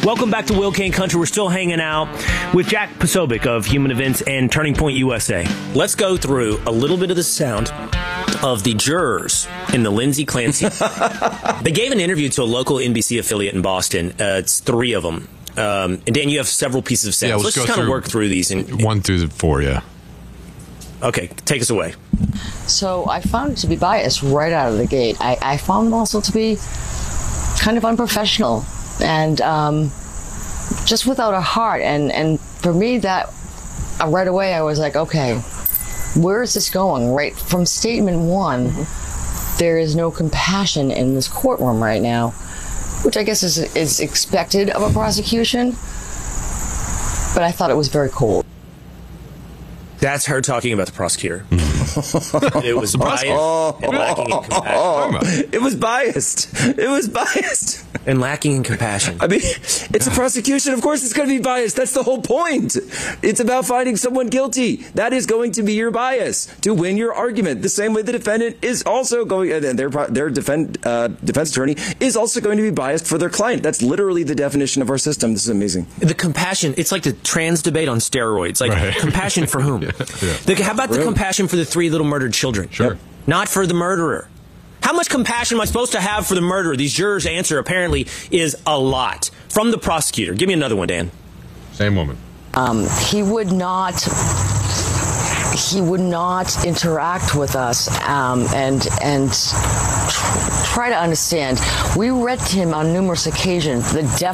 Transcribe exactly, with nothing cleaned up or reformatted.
Welcome back to Will Kane Country. We're still hanging out with Jack Posobiec of Human Events and Turning Point U S A. Let's go through a little bit of the sound of the jurors in the Lindsay Clancy. They gave an interview to a local N B C affiliate in Boston. Uh, it's three of them. Um, and Dan, you have several pieces of sound. Yeah, let's, let's go just kind of through work through these. And, one through the four, yeah. Okay, take us away. So I found it to be biased right out of the gate. I, I found them also to be kind of unprofessional and um, just without a heart. And, and for me, that uh, right away, I was like, okay, where is this going? Right from statement one, mm-hmm. there is no compassion in this courtroom right now, which I guess is, is expected of a prosecution. But I thought it was very cold. That's her talking about the prosecutor. It was biased oh, and lacking in compassion. Oh, oh. It was biased. It was biased. And lacking in compassion. I mean, it's a prosecution. Of course it's going to be biased. That's the whole point. It's about finding someone guilty. That is going to be your bias to win your argument. The same way the defendant is also going, and their, their defend, uh, defense attorney is also going to be biased for their client. That's literally the definition of our system. This is amazing. The compassion, it's like the trans debate on steroids. Like, right. Compassion for whom? Yeah, yeah. The, how about the really? compassion for the three little murdered children? Sure. Yep. Not for the murderer. How much compassion am I supposed to have for the murderer? These jurors' answer apparently is a lot. From the prosecutor. Give me another one, Dan. Same woman. Um, he would not... He would not interact with us um, and and try to understand. We read to him on numerous occasions the